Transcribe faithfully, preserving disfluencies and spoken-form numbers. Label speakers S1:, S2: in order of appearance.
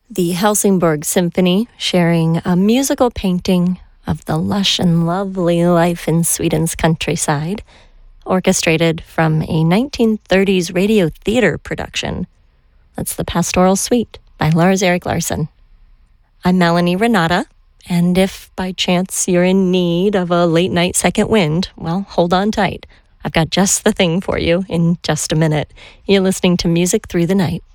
S1: The Helsingborg Symphony sharing a musical painting of the lush and lovely life in Sweden's countryside, orchestrated from a nineteen thirties radio theater production. That's the Pastoral Suite by Lars-Erik Larsson. I'm Melanie Renata, and if by chance you're in need of a late-night second wind, well, hold on tight. I've got just the thing for you in just a minute. You're listening to Music Through the Night.